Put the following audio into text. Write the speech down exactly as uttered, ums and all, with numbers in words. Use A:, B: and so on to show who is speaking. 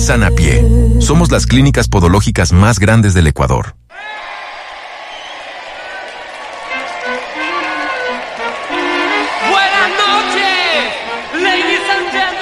A: Sanapié. Somos las clínicas podológicas más grandes del Ecuador.